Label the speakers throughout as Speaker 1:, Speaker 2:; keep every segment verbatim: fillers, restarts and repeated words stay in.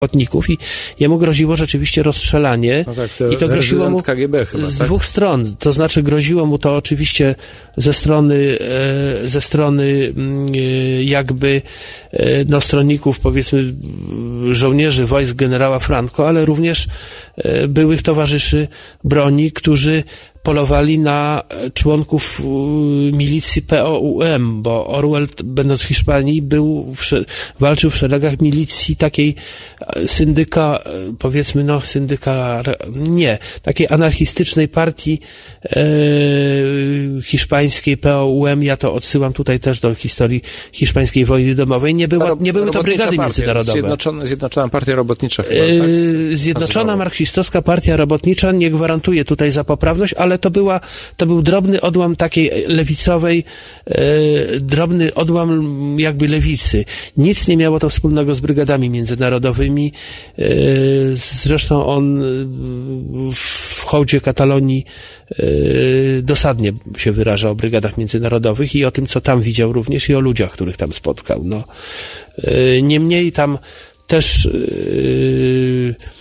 Speaker 1: robotników i jemu groziło rzeczywiście rozstrzelanie.
Speaker 2: No tak, to
Speaker 1: i to groziło mu
Speaker 2: K G B chyba,
Speaker 1: z
Speaker 2: tak?
Speaker 1: dwóch stron. To znaczy groziło mu to oczywiście ze strony e, ze strony e, jakby e, no stronników, powiedzmy, żołnierzy wojsk generała Franco, ale również e, byłych towarzyszy broni, którzy polowali na członków milicji P O U M, bo Orwell, będąc w Hiszpanii, był w, walczył w szeregach milicji takiej syndyka, powiedzmy, no syndyka, nie, takiej anarchistycznej partii e, hiszpańskiej P O U M. Ja to odsyłam tutaj też do historii hiszpańskiej wojny domowej. Nie, była, nie były to brygady partia, międzynarodowe.
Speaker 2: Zjednoczona, Zjednoczona Partia Robotnicza chyba, tak?
Speaker 1: E, Zjednoczona Marksistowska Partia Robotnicza, nie gwarantuję tutaj za poprawność, ale to była, to był drobny odłam takiej lewicowej, e, drobny odłam jakby lewicy. Nic nie miało to wspólnego z brygadami międzynarodowymi. E, zresztą on w hołdzie Katalonii e, dosadnie się wyraża o brygadach międzynarodowych i o tym, co tam widział również i o ludziach, których tam spotkał. No. E, niemniej tam też e,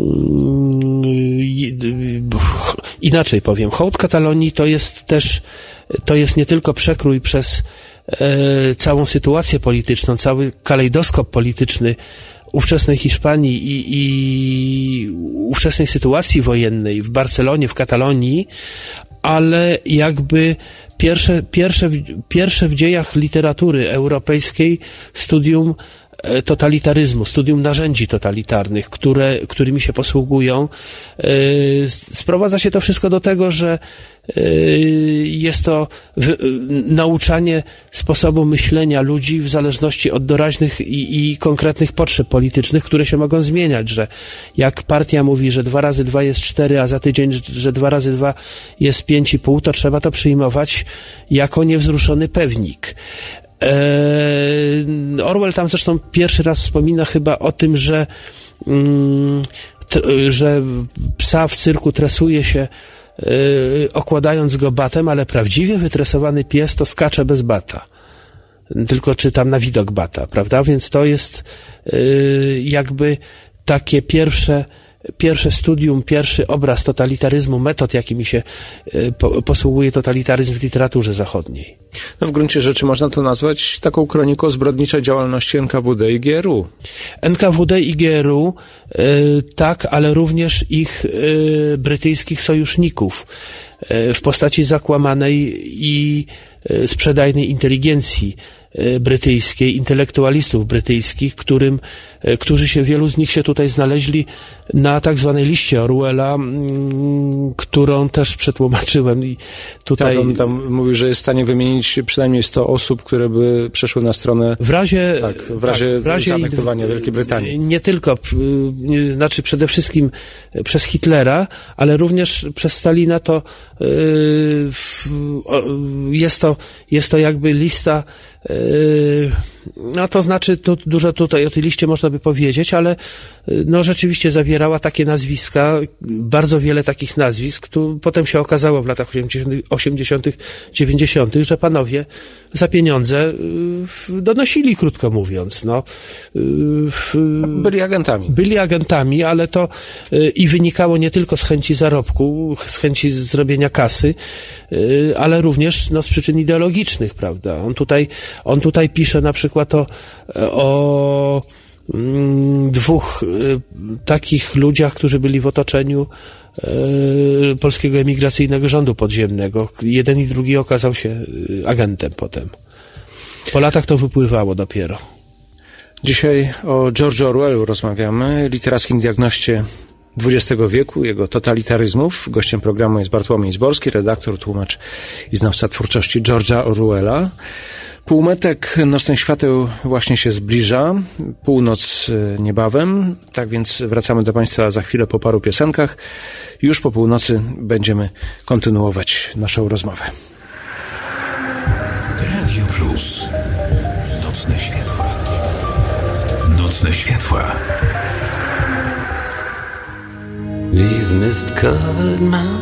Speaker 1: inaczej powiem, hołd Katalonii to jest też, to jest nie tylko przekrój przez e, całą sytuację polityczną, cały kalejdoskop polityczny ówczesnej Hiszpanii i, i ówczesnej sytuacji wojennej w Barcelonie, w Katalonii, ale jakby pierwsze, pierwsze, pierwsze w dziejach literatury europejskiej studium totalitaryzmu, studium narzędzi totalitarnych, które, którymi się posługują. Sprowadza się to wszystko do tego, że jest to w, nauczanie sposobu myślenia ludzi w zależności od doraźnych i, i konkretnych potrzeb politycznych, które się mogą zmieniać, że jak partia mówi, że dwa razy dwa jest cztery, a za tydzień, że dwa razy dwa jest pięć i pół, to trzeba to przyjmować jako niewzruszony pewnik. Orwell tam zresztą pierwszy raz wspomina chyba o tym, że, mm, t, że psa w cyrku tresuje się yy, okładając go batem, ale prawdziwie wytresowany pies to skacze bez bata. Tylko czy tam na widok bata, prawda? Więc to jest yy, jakby takie pierwsze Pierwsze studium, pierwszy obraz totalitaryzmu, metod, jakimi się y, po, posługuje totalitaryzm w literaturze zachodniej.
Speaker 2: No w gruncie rzeczy można to nazwać taką kroniką zbrodniczej działalności N K W D i G R U.
Speaker 1: N K W D i G R U, y, tak, ale również ich y, brytyjskich sojuszników y, w postaci zakłamanej i y, sprzedajnej inteligencji brytyjskiej, intelektualistów brytyjskich, którym, którzy się, wielu z nich się tutaj znaleźli na tak zwanej liście Orwella, m, którą też przetłumaczyłem i tutaj...
Speaker 2: Tak, on tam mówił, że jest w stanie wymienić przynajmniej sto osób, które by przeszły na stronę...
Speaker 1: W razie...
Speaker 2: Tak, w razie,
Speaker 1: tak, w razie
Speaker 2: zaanektowania Wielkiej Brytanii.
Speaker 1: Nie tylko, znaczy przede wszystkim przez Hitlera, ale również przez Stalina to jest to, jest to jakby lista. No to znaczy, tu dużo tutaj o tej liście można by powiedzieć, ale no rzeczywiście zawierała takie nazwiska, bardzo wiele takich nazwisk. Tu potem się okazało w latach osiemdziesiątych, dziewięćdziesiątych, że panowie za pieniądze donosili, krótko mówiąc. No,
Speaker 2: byli agentami.
Speaker 1: Byli agentami, ale to i wynikało nie tylko z chęci zarobku, z chęci zrobienia kasy, ale również no, z przyczyn ideologicznych, prawda? On tutaj, on tutaj pisze na przykład o, o mm, dwóch y, takich ludziach, którzy byli w otoczeniu y, polskiego emigracyjnego rządu podziemnego. Jeden i drugi okazał się y, agentem potem. Po latach to wypływało dopiero.
Speaker 2: Dzisiaj o George Orwellu rozmawiamy, literackim diagnoście dwudziestego wieku, jego totalitaryzmów. Gościem programu jest Bartłomiej Zborski, redaktor, tłumacz i znawca twórczości George'a Orwella. Półmetek nocnych świateł właśnie się zbliża, północ niebawem, tak więc wracamy do Państwa za chwilę po paru piosenkach. Już po północy będziemy kontynuować naszą rozmowę.
Speaker 3: Radio Plus. Nocne światła. Nocne światła.
Speaker 4: These mist-covered mountains